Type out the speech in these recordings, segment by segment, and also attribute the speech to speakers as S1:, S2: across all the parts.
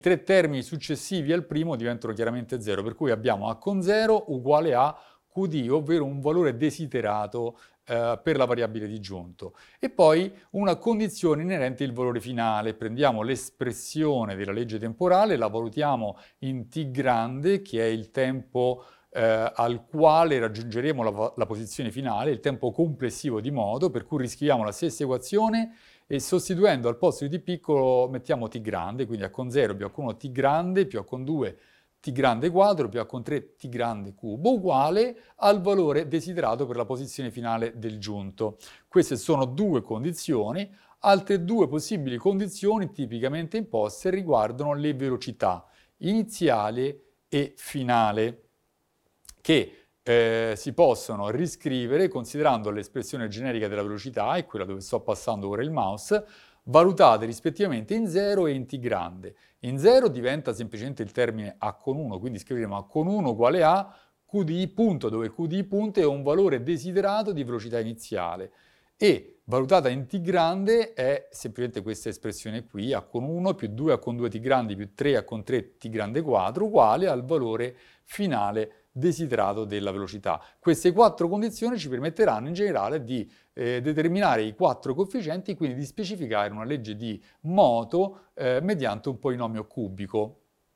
S1: tre termini successivi al primo diventano chiaramente 0, per cui abbiamo a con 0 uguale a qd, ovvero un valore desiderato per la variabile disgiunto. E poi una condizione inerente al valore finale. Prendiamo l'espressione della legge temporale, la valutiamo in t grande, che è il tempo al quale raggiungeremo la posizione finale, il tempo complessivo di moto, per cui riscriviamo la stessa equazione e sostituendo al posto di t piccolo mettiamo t grande, quindi a con 0 più a con 1 t grande più a con 2 t grande quadro più a con 3 t grande cubo uguale al valore desiderato per la posizione finale del giunto. Queste sono due condizioni. Altre due possibili condizioni tipicamente imposte riguardano le velocità iniziale e finale, che si possono riscrivere considerando l'espressione generica della velocità, è quella dove sto passando ora il mouse, valutate rispettivamente in 0 e in t grande. In 0 diventa semplicemente il termine a con 1, quindi scriveremo a con 1 uguale a qd punto, dove qd punto è un valore desiderato di velocità iniziale. E valutata in t grande è semplicemente questa espressione qui, a con 1 più 2 a con 2 t grandi più 3 a con 3 t grande quadro, uguale al valore finale desiderato della velocità. Queste quattro condizioni ci permetteranno in generale di determinare i quattro coefficienti, quindi di specificare una legge di moto mediante un polinomio cubico.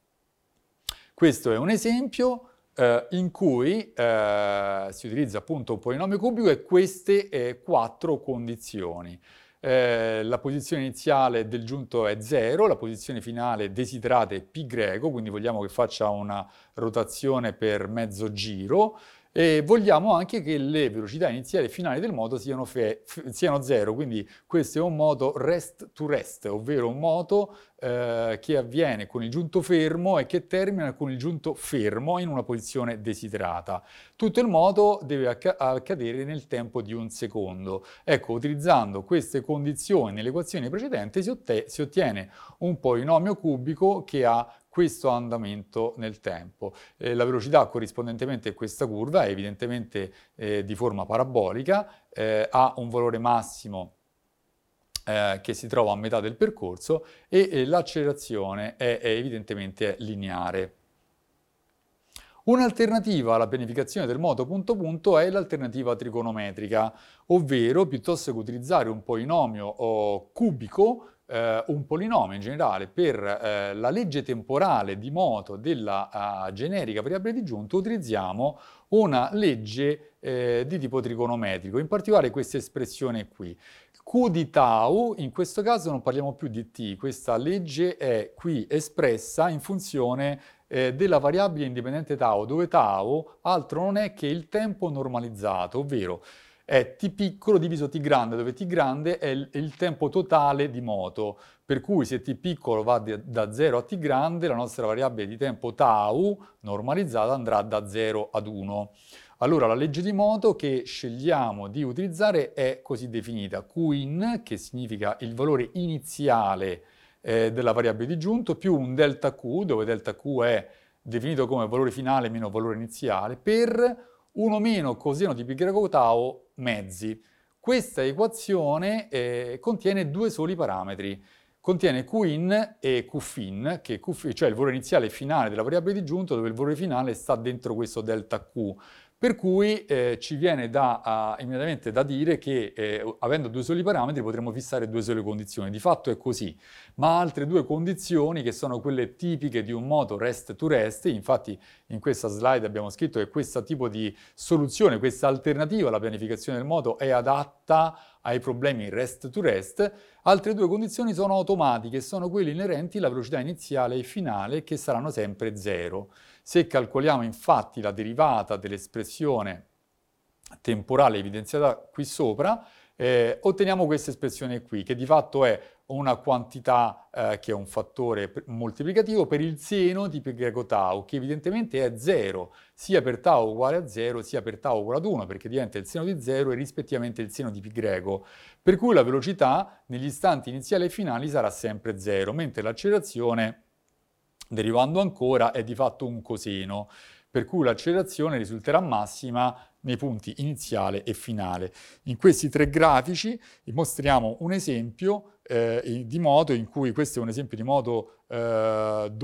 S1: Questo è un esempio in cui si utilizza appunto un polinomio cubico e queste quattro condizioni. La posizione iniziale del giunto è 0, la posizione finale desiderata è π greco, quindi vogliamo che faccia una rotazione per mezzo giro, e vogliamo anche che le velocità iniziali e finali del moto siano 0, quindi questo è un moto rest to rest, ovvero un moto che avviene con il giunto fermo e che termina con il giunto fermo in una posizione desiderata. Tutto il moto deve accadere nel tempo di un secondo. Ecco, utilizzando queste condizioni nelle equazioni precedenti si ottiene un polinomio cubico che ha questo andamento nel tempo. La velocità corrispondentemente a questa curva è evidentemente di forma parabolica, ha un valore massimo che si trova a metà del percorso e l'accelerazione è evidentemente lineare. Un'alternativa alla pianificazione del moto punto punto è l'alternativa trigonometrica, ovvero piuttosto che utilizzare un polinomio cubico, un polinomio in generale per la legge temporale di moto della generica variabile disgiunta, utilizziamo una legge di tipo trigonometrico, in particolare questa espressione qui. Q di tau, in questo caso non parliamo più di t, questa legge è qui espressa in funzione della variabile indipendente tau, dove tau altro non è che il tempo normalizzato, ovvero è t piccolo diviso t grande, dove t grande è il tempo totale di moto, per cui se t piccolo va da 0 a t grande, la nostra variabile di tempo tau normalizzata andrà da 0 ad 1. Allora la legge di moto che scegliamo di utilizzare è così definita, Qin, che significa il valore iniziale della variabile disgiunto, più un delta Q, dove delta Q è definito come valore finale meno valore iniziale, per 1 meno coseno di π greco tau mezzi. Questa equazione contiene due soli parametri. Contiene Qin e Qfin, cioè il valore iniziale e finale della variabile disgiunta, dove il valore finale sta dentro questo delta Q. Per cui ci viene immediatamente da dire che avendo due soli parametri potremo fissare due sole condizioni. Di fatto è così, ma altre due condizioni che sono quelle tipiche di un moto rest to rest, infatti in questa slide abbiamo scritto che questo tipo di soluzione, questa alternativa alla pianificazione del moto è adatta ai problemi rest to rest. Altre due condizioni sono automatiche, sono quelle inerenti alla velocità iniziale e finale, che saranno sempre 0. Se calcoliamo infatti la derivata dell'espressione temporale evidenziata qui sopra, otteniamo questa espressione qui, che di fatto è una quantità che è un fattore moltiplicativo per il seno di π greco tau, che evidentemente è 0, sia per tau uguale a 0, sia per tau uguale ad 1, perché diventa il seno di 0 e rispettivamente il seno di π greco, per cui la velocità negli istanti iniziali e finali sarà sempre 0, mentre l'accelerazione, derivando ancora, è di fatto un coseno. per cui l'accelerazione risulterà massima nei punti iniziale e finale. In questi 3 grafici vi mostriamo un esempio di moto in cui, questo è un esempio di moto